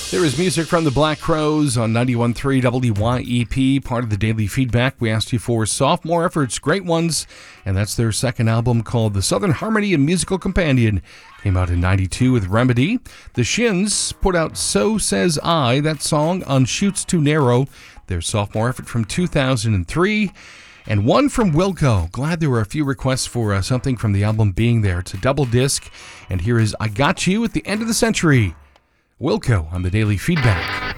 There is music from the Black Crowes on 91.3 WYEP, part of the Daily Feedback. We asked you for sophomore efforts, great ones, and that's their second album called The Southern Harmony and Musical Companion. Came out in 92 with Remedy. The Shins put out So Says I, that song on Shoots Too Narrow, their sophomore effort from 2003. And one from Wilco. Glad there were a few requests for something from the album Being There. It's a double disc, and here is I Got You at the End of the Century. Wilco on the Daily Feedback.